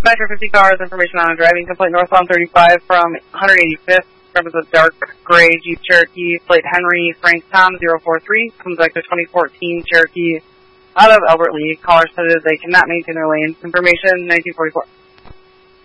Metro 50 cars, information on a driving complaint northbound 35 from 185th. Represents a dark gray Jeep Cherokee, plate Henry Frank Tom 043, comes back to 2014 Cherokee out of Albert Lee. Caller said they cannot maintain their lanes. Information 1944.